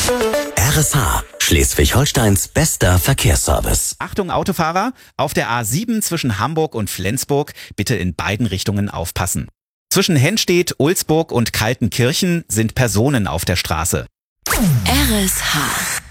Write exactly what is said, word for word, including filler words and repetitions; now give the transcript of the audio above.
R S H, Schleswig-Holsteins bester Verkehrsservice. Achtung Autofahrer, auf der A sieben zwischen Hamburg und Flensburg bitte in beiden Richtungen aufpassen. Zwischen Henstedt, Ulsburg und Kaltenkirchen sind Personen auf der Straße. R S H